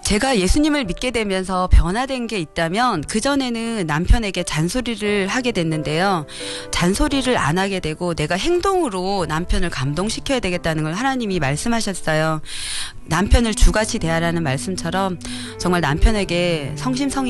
제가 예수님을 믿게 되면서 변화된 게 있다면 그전에는 남편에게 잔소리를 하게 됐는데요. 잔소리를 안 하게 되고 내가 행동으로 남편을 감동시켜야 되겠다는 걸 하나님이 말씀하셨어요. 남편을 주같이 대하라는 말씀처럼 정말 남편에게 성심성의